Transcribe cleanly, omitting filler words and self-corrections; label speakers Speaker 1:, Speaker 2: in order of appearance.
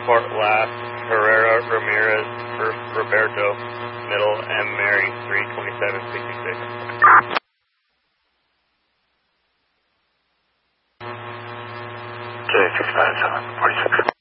Speaker 1: Airport last, Herrera, Ramirez, first, Roberto, middle, M. Mary, 32766.
Speaker 2: J65746.